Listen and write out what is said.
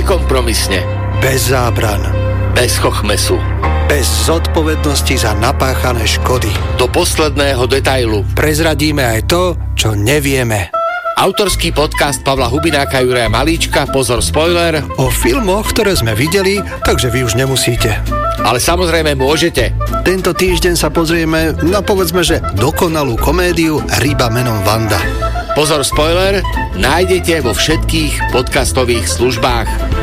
Bezkompromisne. Bez zábran. Bez chochmesu. Bez zodpovednosti za napáchané škody. Do posledného detailu. Prezradíme aj to, čo nevieme. Autorský podcast Pavla Hubináka, Juraja Malíčka, pozor spoiler. O filmoch, ktoré sme videli, takže vy už nemusíte. Ale samozrejme môžete. Tento týždeň sa pozrieme na, povedzme, že dokonalú komédiu Ryba menom Vanda. Pozor spoiler nájdete vo všetkých podcastových službách.